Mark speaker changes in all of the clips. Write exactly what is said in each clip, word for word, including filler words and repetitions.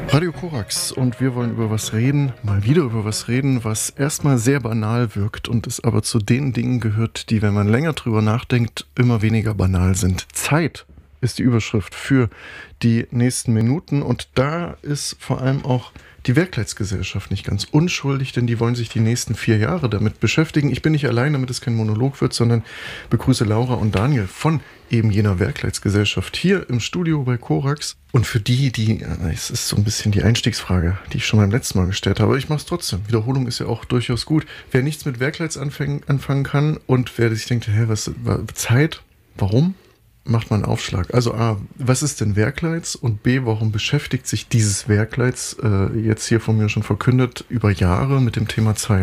Speaker 1: Radio Korax und wir wollen über was reden, mal wieder über was reden, was erstmal sehr banal wirkt und es aber zu den Dingen gehört, die, wenn man länger drüber nachdenkt, immer weniger banal sind. Zeit ist die Überschrift für die nächsten Minuten und da ist vor allem auch die Werkleitsgesellschaft nicht ganz unschuldig, denn die wollen sich die nächsten vier Jahre damit beschäftigen. Ich bin nicht allein, damit es kein Monolog wird, sondern begrüße Laura und Daniel von eben jener Werkleitsgesellschaft hier im Studio bei Korax. Und für die, die, es ist so ein bisschen die Einstiegsfrage, die ich schon beim letzten Mal gestellt habe, aber ich mache es trotzdem. Wiederholung ist ja auch durchaus gut. Wer nichts mit Werkleits anfangen, anfangen kann und wer sich denkt, hä, was, Zeit, warum? Macht man einen Aufschlag. Also A, was ist denn Werkleits? Und B, warum beschäftigt sich dieses Werkleits, äh, jetzt hier von mir schon verkündet, über Jahre mit dem Thema Zeit?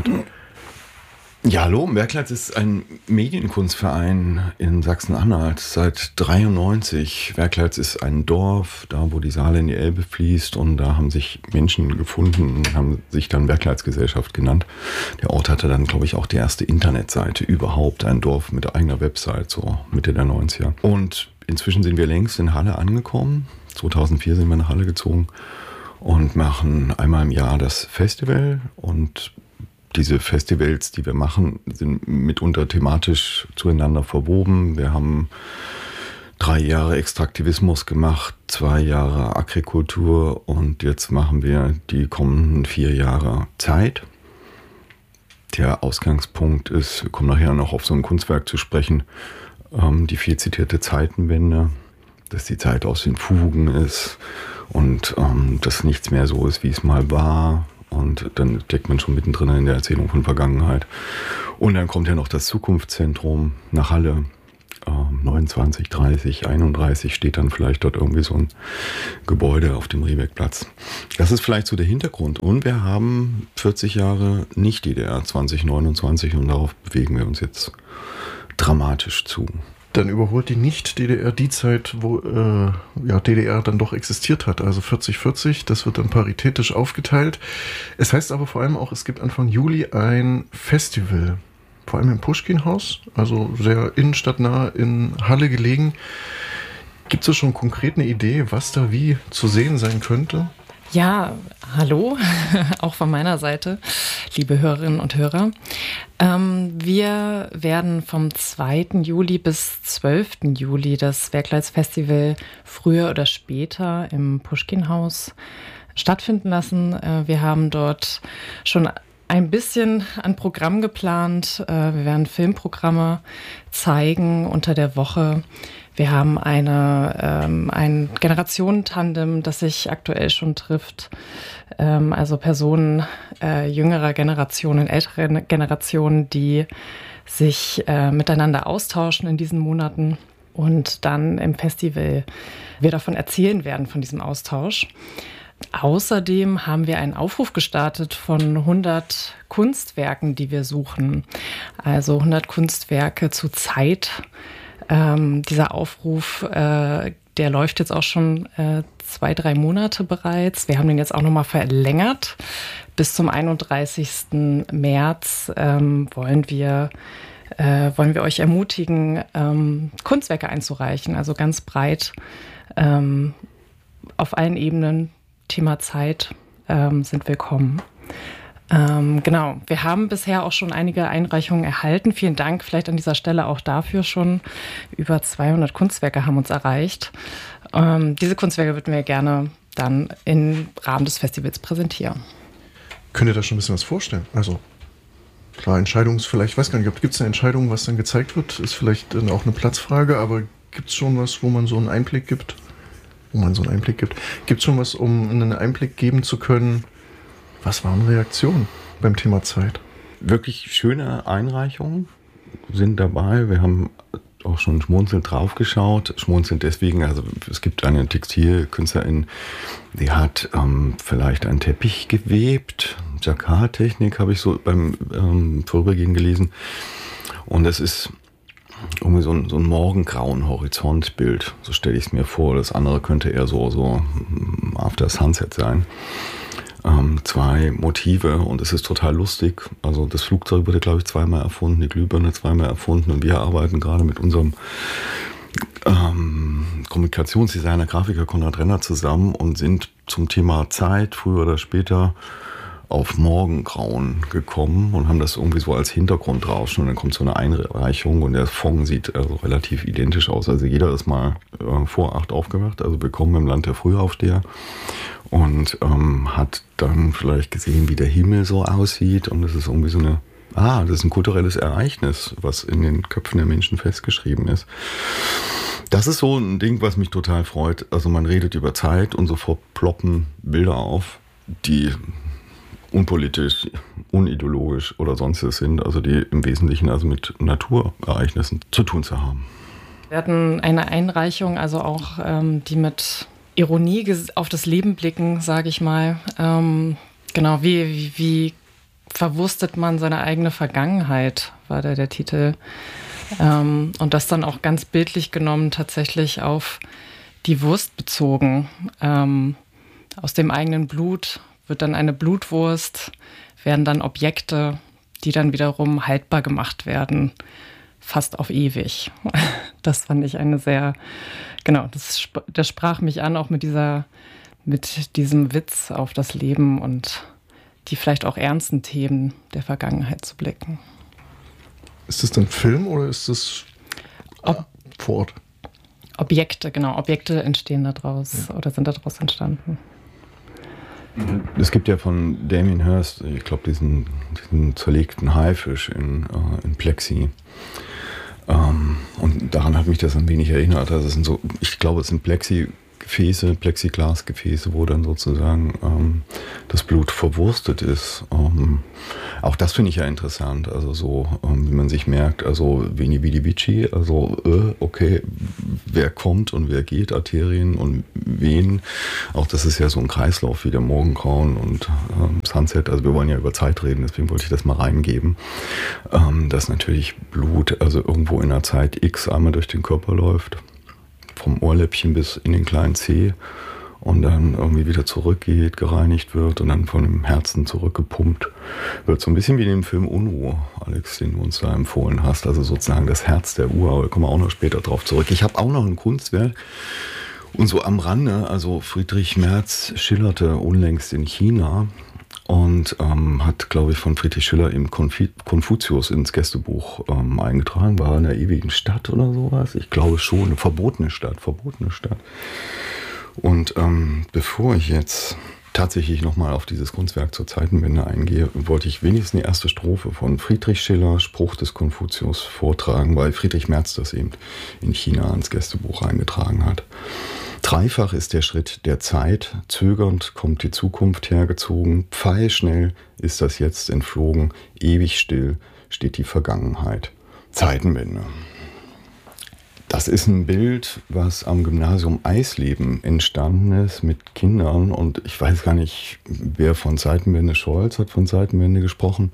Speaker 2: Ja, hallo, Werkleits ist ein Medienkunstverein in Sachsen-Anhalt seit dreiundneunzig. Werkleits ist ein Dorf, da wo die Saale in die Elbe fließt und da haben sich Menschen gefunden und haben sich dann Werkleitsgesellschaft genannt. Der Ort hatte dann, glaube ich, auch die erste Internetseite überhaupt, ein Dorf mit eigener Website, so Mitte der neunziger. Und inzwischen sind wir längst in Halle angekommen. zweitausendvier sind wir nach Halle gezogen und machen einmal im Jahr das Festival und diese Festivals, die wir machen, sind mitunter thematisch zueinander verwoben. Wir haben drei Jahre Extraktivismus gemacht, zwei Jahre Agrikultur und jetzt machen wir die kommenden vier Jahre Zeit. Der Ausgangspunkt ist, wir kommen nachher noch auf so ein Kunstwerk zu sprechen, ähm, die viel zitierte Zeitenwende, dass die Zeit aus den Fugen ist und ähm, dass nichts mehr so ist, wie es mal war. Und dann steckt man schon mittendrin in der Erzählung von Vergangenheit. Und dann kommt ja noch das Zukunftszentrum nach Halle. Ähm, neunundzwanzig, dreißig, einunddreißig steht dann vielleicht dort irgendwie so ein Gebäude auf dem Riebeckplatz. Das ist vielleicht so der Hintergrund. Und wir haben vierzig Jahre Nicht-D D R zwanzig neunundzwanzig und darauf bewegen wir uns jetzt dramatisch zu.
Speaker 1: Dann überholt die Nicht-D D R die Zeit, wo äh, ja, D D R dann doch existiert hat, also vierzig vierzig, das wird dann paritätisch aufgeteilt. Es heißt aber vor allem auch, es gibt Anfang Juli ein Festival, vor allem im Puschkin-Haus, also sehr innenstadtnah in Halle gelegen. Gibt es schon konkret eine Idee, was da wie zu sehen sein könnte?
Speaker 3: Ja, hallo, auch von meiner Seite, liebe Hörerinnen und Hörer. Ähm, wir werden vom zweiten Juli bis zwölften Juli das Werkleitsfestival früher oder später im Puschkin-Haus stattfinden lassen. Äh, wir haben dort schon ein bisschen an Programm geplant. Äh, wir werden Filmprogramme zeigen unter der Woche. Wir haben eine, ähm, ein Generationentandem, das sich aktuell schon trifft. Ähm, also Personen äh, jüngerer Generationen, ältere Generationen, die sich äh, miteinander austauschen in diesen Monaten und dann im Festival wir davon erzählen werden, von diesem Austausch. Außerdem haben wir einen Aufruf gestartet von hundert Kunstwerken, die wir suchen. Also hundert Kunstwerke zu Zeit. Ähm, dieser Aufruf, äh, der läuft jetzt auch schon äh, zwei, drei Monate bereits. Wir haben den jetzt auch nochmal verlängert. Bis zum einunddreißigsten März ähm, wollen wir, äh, wollen wir euch ermutigen, ähm, Kunstwerke einzureichen. Also ganz breit ähm, auf allen Ebenen. Thema Zeit ähm, sind willkommen. Ähm, genau, wir haben bisher auch schon einige Einreichungen erhalten. Vielen Dank vielleicht an dieser Stelle auch dafür schon. Über zweihundert Kunstwerke haben uns erreicht. Ähm, diese Kunstwerke würden wir gerne dann im Rahmen des Festivals präsentieren.
Speaker 1: Könnt ihr da schon ein bisschen was vorstellen? Also klar, Entscheidungs, vielleicht, ich weiß gar nicht, gibt es eine Entscheidung, was dann gezeigt wird? Ist vielleicht auch eine Platzfrage, aber gibt es schon was, wo man so einen Einblick gibt? Wo man so einen Einblick gibt. Gibt es schon was, um einen Einblick geben zu können? Was waren Reaktionen beim Thema Zeit?
Speaker 2: Wirklich schöne Einreichungen sind dabei. Wir haben auch schon schmunzelnd drauf geschaut. Schmunzelnd deswegen, also es gibt eine Textilkünstlerin, die hat ähm, vielleicht einen Teppich gewebt. Jacquard-Technik habe ich so beim ähm, Vorübergehen gelesen. Und es ist irgendwie so ein, so ein morgengrauen Horizontbild. So stelle ich es mir vor. Das andere könnte eher so, so After Sunset sein. Ähm, zwei Motive und es ist total lustig. Also das Flugzeug wurde, glaube ich, zweimal erfunden, die Glühbirne zweimal erfunden und wir arbeiten gerade mit unserem ähm, Kommunikationsdesigner, Grafiker Konrad Renner zusammen und sind zum Thema Zeit früher oder später auf Morgengrauen gekommen und haben das irgendwie so als Hintergrundrauschen und dann kommt so eine Einreichung und der Fond sieht also relativ identisch aus. Also jeder ist mal äh, vor acht aufgewacht, also willkommen im Land der Frühaufsteher und ähm, hat dann vielleicht gesehen, wie der Himmel so aussieht und es ist irgendwie so eine, ah, das ist ein kulturelles Ereignis, was in den Köpfen der Menschen festgeschrieben ist. Das ist so ein Ding, was mich total freut. Also man redet über Zeit und sofort ploppen Bilder auf, die unpolitisch, unideologisch oder sonstiges sind, also die im Wesentlichen also mit Naturereignissen zu tun zu haben.
Speaker 3: Wir hatten eine Einreichung, also auch ähm, die mit Ironie auf das Leben blicken, sage ich mal. Ähm, genau, wie, wie, wie verwurstet man seine eigene Vergangenheit, war da der Titel. Ähm, und das dann auch ganz bildlich genommen tatsächlich auf die Wurst bezogen. Ähm, aus dem eigenen Blut wird dann eine Blutwurst, werden dann Objekte, die dann wiederum haltbar gemacht werden, fast auf ewig. Das fand ich eine sehr, genau, das, das sprach mich an, auch mit dieser, mit diesem Witz auf das Leben und die vielleicht auch ernsten Themen der Vergangenheit zu blicken.
Speaker 1: Ist das denn Film oder ist das
Speaker 3: Ob,
Speaker 1: vor Ort?
Speaker 3: Objekte, genau, Objekte entstehen daraus ja. oder sind daraus entstanden.
Speaker 2: Es gibt ja von Damien Hirst, ich glaube, diesen, diesen zerlegten Haifisch in, äh, in Plexi. Ähm, und daran hat mich das ein wenig erinnert. Also es sind so, ich glaube, es sind Plexigefäße, Plexiglasgefäße, wo dann sozusagen ähm, das Blut verwurstet ist. Ähm, auch das finde ich ja interessant. Also so, ähm, wie man sich merkt, also Veni Vidi Vici, also äh, okay, wer kommt und wer geht, Arterien und Venen. Auch das ist ja so ein Kreislauf wie der Morgengrauen und ähm, Sunset. Also wir wollen ja über Zeit reden, deswegen wollte ich das mal reingeben. Ähm, dass natürlich Blut also irgendwo in der Zeit X einmal durch den Körper läuft, vom Ohrläppchen bis in den kleinen Zeh und dann irgendwie wieder zurückgeht, gereinigt wird und dann von dem Herzen zurückgepumpt wird. So ein bisschen wie in dem Film Unruhe, Alex, den du uns da empfohlen hast. Also sozusagen das Herz der Uhr, aber da kommen wir auch noch später drauf zurück. Ich habe auch noch ein Kunstwerk und so am Rande, also Friedrich Merz schillerte unlängst in China und ähm, hat, glaube ich, von Friedrich Schiller eben Konfi- Konfuzius ins Gästebuch ähm, eingetragen. War in der ewigen Stadt oder sowas? Ich glaube schon, eine verbotene Stadt, verbotene Stadt. Und ähm, bevor ich jetzt tatsächlich nochmal auf dieses Kunstwerk zur Zeitenwende eingehe, wollte ich wenigstens die erste Strophe von Friedrich Schiller, Spruch des Konfuzius, vortragen, weil Friedrich Merz das eben in China ins Gästebuch eingetragen hat. Dreifach ist der Schritt der Zeit, zögernd kommt die Zukunft hergezogen, pfeilschnell ist das Jetzt entflogen, ewig still steht die Vergangenheit. Zeitenwende. Das ist ein Bild, was am Gymnasium Eisleben entstanden ist mit Kindern und ich weiß gar nicht, wer von Zeitenwende, Scholz hat von Zeitenwende gesprochen.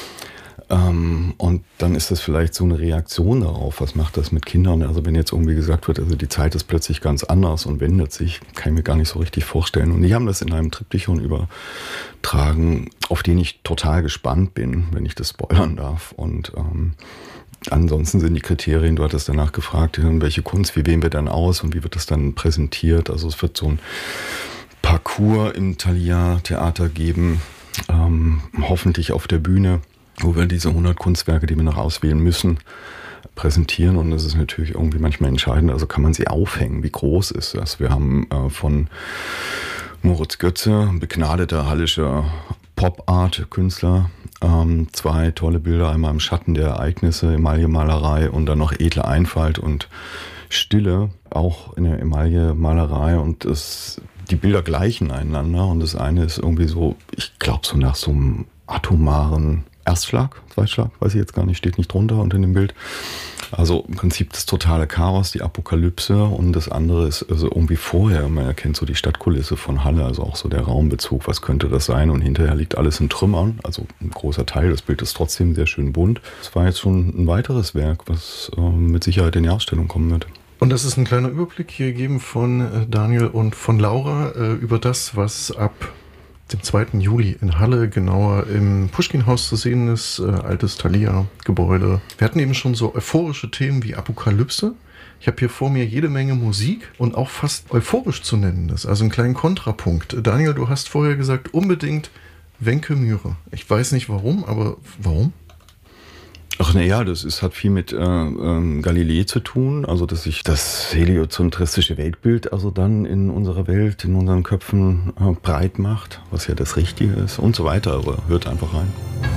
Speaker 2: Ähm, und dann ist das vielleicht so eine Reaktion darauf, was macht das mit Kindern? Also wenn jetzt irgendwie gesagt wird, also die Zeit ist plötzlich ganz anders und wendet sich, kann ich mir gar nicht so richtig vorstellen. Und die haben das in einem Triptychon übertragen, auf den ich total gespannt bin, wenn ich das spoilern darf. Und ähm, ansonsten sind die Kriterien, du hattest danach gefragt, welche Kunst, wie wählen wir dann aus und wie wird das dann präsentiert? Also es wird so ein Parcours im Thalia-Theater geben, ähm, hoffentlich auf der Bühne, wo wir diese hundert Kunstwerke, die wir noch auswählen müssen, präsentieren. Und das ist natürlich irgendwie manchmal entscheidend. Also kann man sie aufhängen? Wie groß ist das? Wir haben äh, von Moritz Götze, begnadeter hallischer Pop-Art-Künstler, ähm, zwei tolle Bilder. Einmal im Schatten der Ereignisse, Emaille-Malerei und dann noch edle Einfalt und Stille, auch in der Emaille-Malerei. Und das, die Bilder gleichen einander. Und das eine ist irgendwie so, ich glaube so nach so einem atomaren Erstschlag, Zweitschlag, weiß ich jetzt gar nicht, steht nicht drunter unter dem Bild. Also im Prinzip das totale Chaos, die Apokalypse und das andere ist also irgendwie vorher, man erkennt so die Stadtkulisse von Halle, also auch so der Raumbezug, was könnte das sein und hinterher liegt alles in Trümmern, also ein großer Teil, das Bild ist trotzdem sehr schön bunt. Das war jetzt schon ein weiteres Werk, was äh, mit Sicherheit in die Ausstellung kommen wird.
Speaker 1: Und das ist ein kleiner Überblick hier gegeben von äh, Daniel und von Laura äh, über das, was ab dem zweiten Juli in Halle, genauer im Puschkin-Haus zu sehen ist, äh, altes Thalia-Gebäude. Wir hatten eben schon so euphorische Themen wie Apokalypse. Ich habe hier vor mir jede Menge Musik und auch fast euphorisch zu nennen ist, also einen kleinen Kontrapunkt. Daniel, du hast vorher gesagt, unbedingt Wenke Myhre. Ich weiß nicht warum, aber warum?
Speaker 2: Ach naja, das ist, hat viel mit äh, ähm, Galilei zu tun, also dass sich das heliozentristische Weltbild also dann in unserer Welt, in unseren Köpfen äh, breit macht, was ja das Richtige ist und so weiter, aber hört einfach rein.